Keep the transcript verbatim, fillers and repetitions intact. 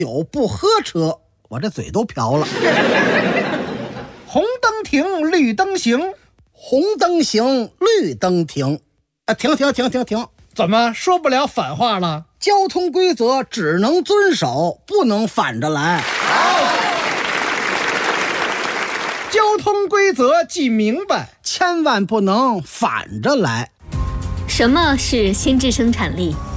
有不喝车，我这嘴都瓢了。 红灯停，绿灯行， 红灯行，绿灯停。啊，停停停停停！ 怎么说不了反话了？ 交通规则只能遵守，不能反着来。 交通规则记明白， 千万不能反着来。 什么是心智生产力？